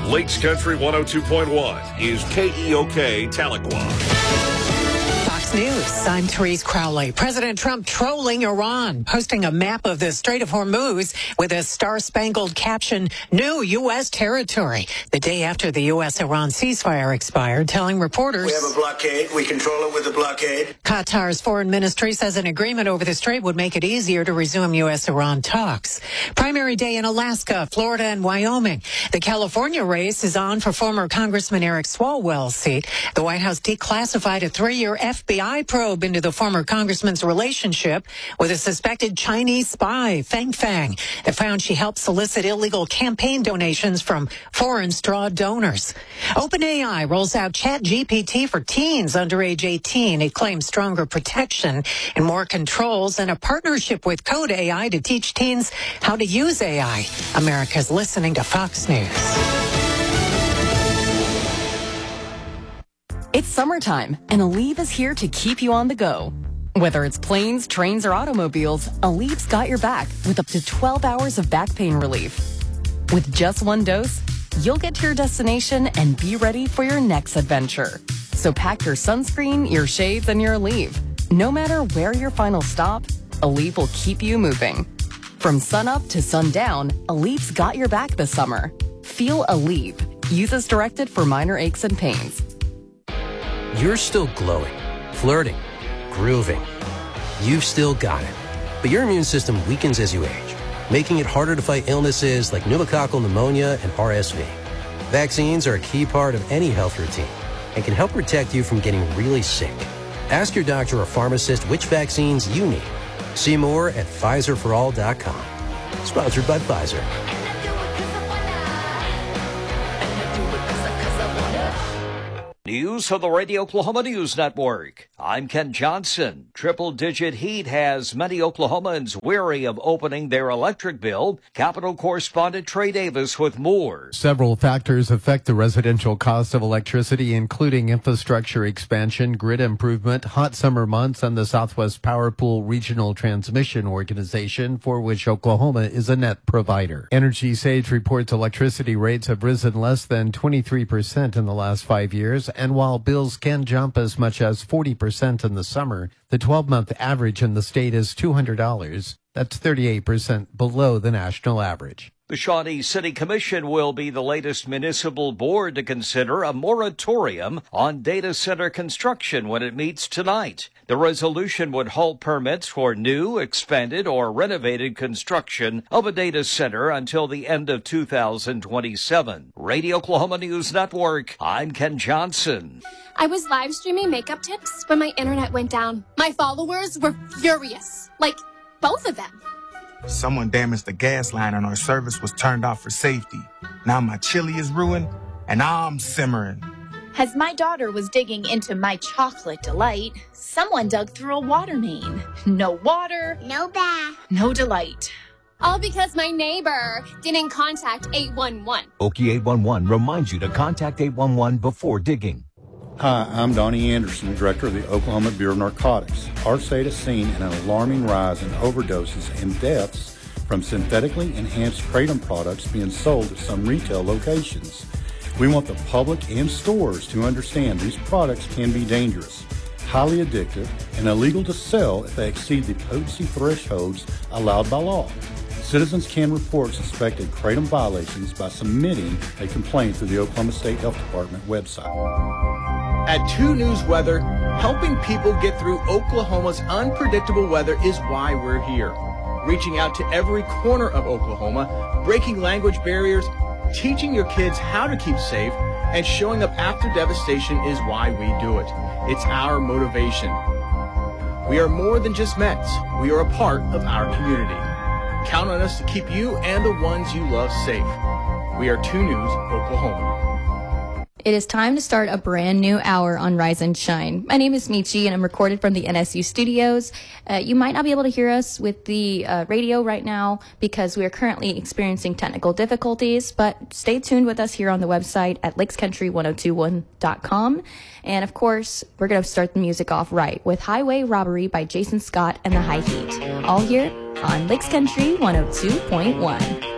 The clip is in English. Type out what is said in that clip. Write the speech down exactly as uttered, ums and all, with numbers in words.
Lakes Country one oh two point one is K E O K Tahlequah. News. I'm Therese Crowley. President Trump trolling Iran, posting a map of the Strait of Hormuz with a star-spangled caption, "New U S territory," the day after the U S-Iran ceasefire expired, telling reporters, "We have a blockade. We control it with a blockade." Qatar's foreign ministry says an agreement over the strait would make it easier to resume U S-Iran talks. Primary day in Alaska, Florida, and Wyoming. The California race is on for former Congressman Eric Swalwell's seat. The White House declassified a three-year F B I probe into the former congressman's relationship with a suspected Chinese spy, Feng Fang, that found she helped solicit illegal campaign donations from foreign straw donors. OpenAI rolls out ChatGPT for teens under age eighteen. It claims stronger protection and more controls and a partnership with Code A I to teach teens how to use A I. America's listening to Fox News. It's summertime, and Aleve is here to keep you on the go. Whether it's planes, trains, or automobiles, Aleve's got your back with up to twelve hours of back pain relief. With just one dose, you'll get to your destination and be ready for your next adventure. So pack your sunscreen, your shades, and your Aleve. No matter where your final stop, Aleve will keep you moving. From sunup to sundown, Aleve's got your back this summer. Feel Aleve. Use as directed for minor aches and pains. You're still glowing, flirting, grooving. You've still got it. But your immune system weakens as you age, making it harder to fight illnesses like pneumococcal pneumonia and R S V. Vaccines are a key part of any health routine and can help protect you from getting really sick. Ask your doctor or pharmacist which vaccines you need. See more at Pfizer for all dot com. Sponsored by Pfizer. News from the Radio Oklahoma News Network. I'm Ken Johnson. Triple-digit heat has many Oklahomans weary of opening their electric bill. Capitol correspondent Trey Davis with more. Several factors affect the residential cost of electricity, including infrastructure expansion, grid improvement, hot summer months, and the Southwest Power Pool Regional Transmission Organization, for which Oklahoma is a net provider. Energy Sage reports electricity rates have risen less than twenty-three percent in the last five years. And while bills can jump as much as forty percent in the summer, the twelve-month average in the state is two hundred dollars. That's thirty-eight percent below the national average. The Shawnee City Commission will be the latest municipal board to consider a moratorium on data center construction when it meets tonight. The resolution would halt permits for new, expanded, or renovated construction of a data center until the end of two thousand twenty-seven. Radio Oklahoma News Network, I'm Ken Johnson. I was live streaming makeup tips when my internet went down. My followers were furious. Like, both of them. Someone damaged the gas line and our service was turned off for safety. Now my chili is ruined and I'm simmering. As my daughter was digging into my chocolate delight, someone dug through a water main. No water, no bath, no delight. All because my neighbor didn't contact eight one one. Okie eight one one reminds you to contact eight one one before digging. Hi, I'm Donnie Anderson, Director of the Oklahoma Bureau of Narcotics. Our state has seen an alarming rise in overdoses and deaths from synthetically enhanced kratom products being sold at some retail locations. We want the public and stores to understand these products can be dangerous, highly addictive, and illegal to sell if they exceed the potency thresholds allowed by law. Citizens can report suspected kratom violations by submitting a complaint through the Oklahoma State Health Department website. At two News Weather, helping people get through Oklahoma's unpredictable weather is why we're here. Reaching out to every corner of Oklahoma, breaking language barriers, teaching your kids how to keep safe, and showing up after devastation is why we do it. It's our motivation. We are more than just Mets. We are a part of our community. Count on us to keep you and the ones you love safe. We are two News Oklahoma. It is time to start a brand new hour on Rise and Shine. My name is Michi, and I'm recorded from the N S U studios. Uh, you might not be able to hear us with the uh, radio right now because we are currently experiencing technical difficulties, but stay tuned with us here on the website at lakes country one oh two one dot com. And of course, we're going to start the music off right with Highway Robbery by Jason Scott and the High Heat. All here on Lakes Country one oh two point one.